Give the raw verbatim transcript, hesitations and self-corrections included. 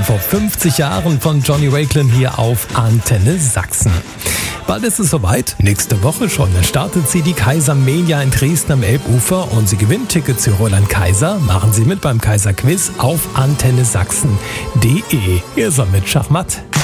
vor fünfzig Jahren von Johnny Wakelin hier auf Antenne Sachsen. Bald ist es soweit, nächste Woche schon. Dann startet sie die Kaisermania in Dresden am Elbufer und Sie gewinnen Tickets zu Roland Kaiser. Machen Sie mit beim Kaiser Quiz auf antenne sachsen punkt de. Hier ist er mit Schachmatt.